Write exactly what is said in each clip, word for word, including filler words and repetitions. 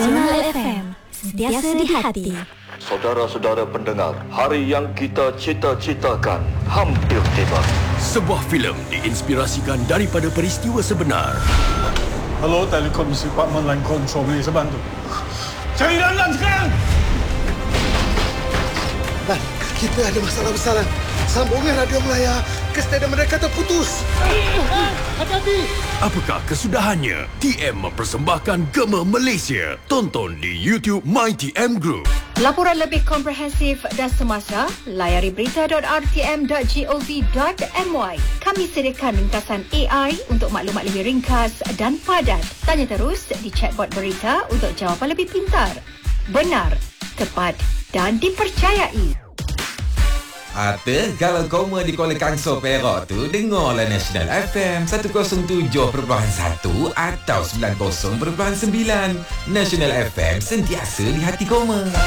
Jurnal F M, sentiasa di hati. Saudara-saudara pendengar, hari yang kita cita-citakan hampir tiba. Sebuah filem diinspirasikan daripada peristiwa sebenar. Hello, Telekom Department Line Control, boleh saya bantu? Cari Lan sekarang! Lan, kita ada masalah besar, Lan. Sambungan radio Melaya ke stadium mereka terputus. Hati-hati! Apakah kesudahannya? T M mempersembahkan Gema Malaysia. Tonton di YouTube My T M Group. Laporan lebih komprehensif dan semasa, layari berita dot r t m dot gov dot m y. Kami sediakan ringkasan A I untuk maklumat lebih ringkas dan padat. Tanya terus di chatbot berita untuk jawapan lebih pintar, benar, tepat dan dipercayai. Ata, kalau kau mau di Kuala Kangsar Perak tu, dengarlah National F M seratus tujuh perpuluhan satu atau sembilan puluh perpuluhan sembilan. National F M sentiasa di hati kau.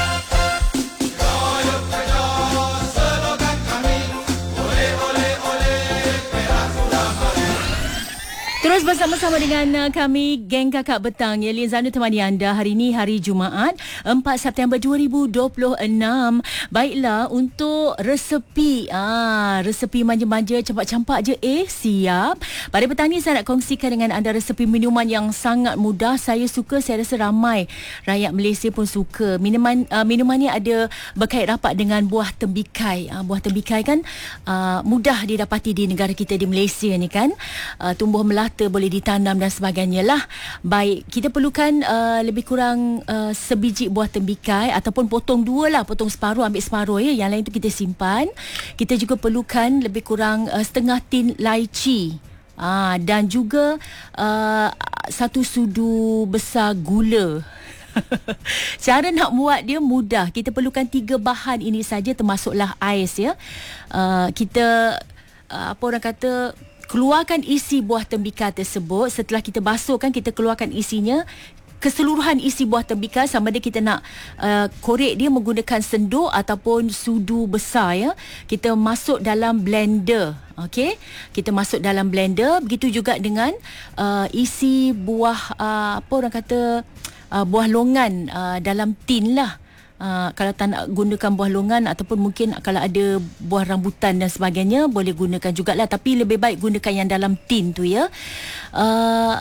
Terus bersama-sama dengan uh, kami, Geng Kakak Petang. Ya, Lizana temani anda hari ini, hari Jumaat, empat September dua ribu dua puluh enam. Baiklah, untuk resepi, ah, resepi manja-manja, campak-campak je, eh, siap. Pada petang ni saya nak kongsikan dengan anda resepi minuman yang sangat mudah. Saya suka, saya rasa ramai rakyat Malaysia pun suka. Minuman uh, minuman ni ada berkait rapat dengan buah tembikai. Uh, buah tembikai kan uh, mudah didapati di negara kita, di Malaysia ni kan. Uh, tumbuh melata, boleh ditanam dan sebagainya lah. Baik, kita perlukan uh, lebih kurang uh, sebiji buah tembikai ataupun potong dua lah, potong separuh, ambil separuh ya. Yang lain tu kita simpan. Kita juga perlukan lebih kurang uh, setengah tin laici. Ah, dan juga uh, satu sudu besar gula. Cara nak buat dia mudah. Kita perlukan tiga bahan ini saja, termasuklah ais ya. Uh, kita uh, apa orang kata, keluarkan isi buah tembikai tersebut. Setelah kita basuhkan, kita keluarkan isinya, keseluruhan isi buah tembikai, sama ada kita nak uh, korek dia menggunakan senduk ataupun sudu besar ya. Kita masuk dalam blender. Okey, kita masuk dalam blender. Begitu juga dengan uh, isi buah uh, apa orang kata uh, buah longan uh, dalam tin lah. Uh, kalau tak nak gunakan buah longan ataupun mungkin kalau ada buah rambutan dan sebagainya, boleh gunakan jugalah, tapi lebih baik gunakan yang dalam tin tu ya. Uh,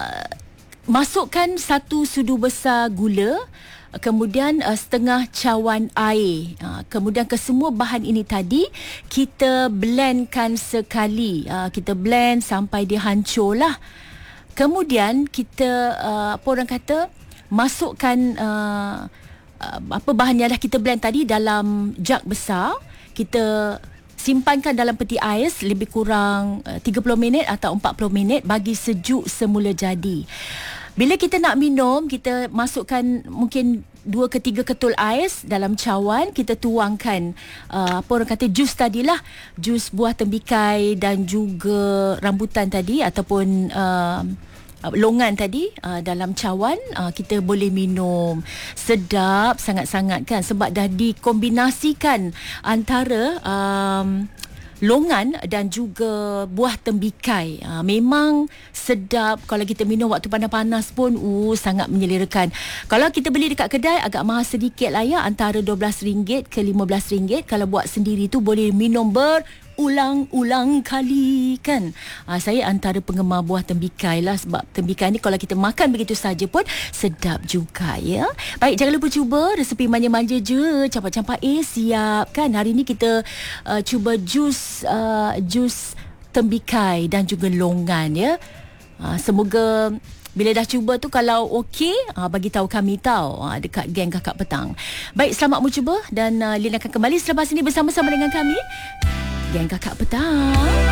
masukkan satu sudu besar gula, kemudian uh, setengah cawan air. Uh, kemudian kesemua bahan ini tadi kita blendkan sekali. Uh, kita blend sampai dia hancur lah. Kemudian kita uh, apa orang kata, masukkan uh, Uh, apa bahan yang dah kita blend tadi dalam jug besar. Kita simpankan dalam peti ais lebih kurang uh, tiga puluh minit atau empat puluh minit bagi sejuk semula jadi. Bila kita nak minum, kita masukkan mungkin dua ke tiga ketul ais dalam cawan. Kita tuangkan uh, apa orang kata jus tadilah, jus buah tembikai dan juga rambutan tadi ataupun uh, longan tadi uh, dalam cawan. uh, kita boleh minum. Sedap sangat-sangat kan, sebab dah dikombinasikan antara um, longan dan juga buah tembikai. uh, Memang sedap. Kalau kita minum waktu panas-panas pun uh, sangat menyelerakan. Kalau kita beli dekat kedai agak mahal sedikit lah ya, antara dua belas ringgit ke lima belas ringgit. Kalau buat sendiri tu boleh minum ber ulang-ulang kali kan. Uh, saya antara penggemar buah tembikai lah, sebab tembikai ni kalau kita makan begitu saja pun sedap juga ya. Baik, jangan lupa cuba resepi manja-manja je, campak-campak eh siap kan. Hari ni kita uh, cuba jus uh, jus tembikai dan juga longan ya. Uh, semoga bila dah cuba tu kalau okey, uh, bagi tahu kami tahu uh, dekat Geng Kakak Petang. Baik, selamat mencuba dan uh, Lin akan kembali selepas ini bersama-sama dengan kami, Geng Kakak Petang.